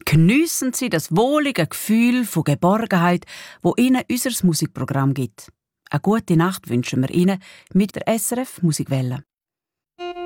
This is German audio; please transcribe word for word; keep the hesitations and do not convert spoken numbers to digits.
Geniessen Sie das wohlige Gefühl von Geborgenheit, wo Ihnen unser Musikprogramm gibt. Eine gute Nacht wünschen wir Ihnen mit der S R F Musikwelle.